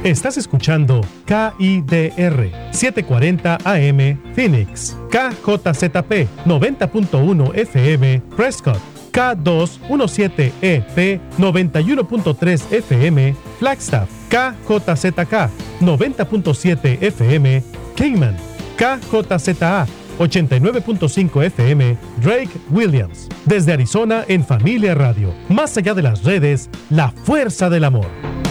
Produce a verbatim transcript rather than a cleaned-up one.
Estás escuchando K I D R setecientos cuarenta A M Phoenix, K J Z P noventa punto uno F M Prescott, K doscientos diecisiete E P noventa y uno punto tres F M Flagstaff, K J Z K noventa punto siete F M Kingman, K J Z A ochenta y nueve punto cinco F M Drake Williams. Desde Arizona en Familia Radio, más allá de las redes, la fuerza del amor.